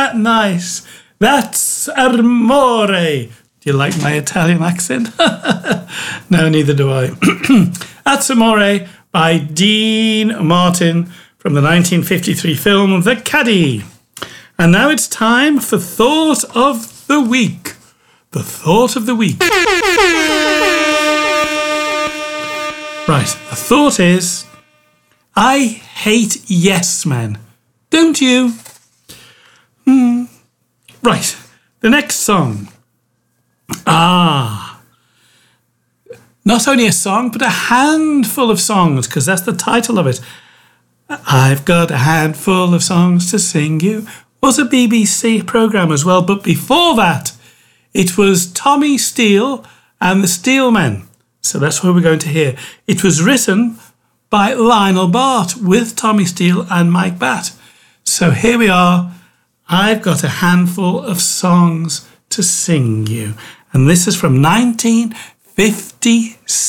that nice? That's Amore. Do you like my Italian accent? No, neither do I. That's Amore by Dean Martin from the 1953 film The Caddy. And now it's time for Thought of the Week. The Thought of the Week. Right, the thought is, I hate yes men. Don't you? Right, the next song. Not only a song, but a handful of songs, because that's the title of it. I've got a handful of songs to sing you. Was a BBC programme as well, but before that, it was Tommy Steele and the Steelmen. So that's what we're going to hear. It was written by Lionel Bart with Tommy Steele and Mike Batt. So here we are. I've got a handful of songs to sing you. And this is from 1956.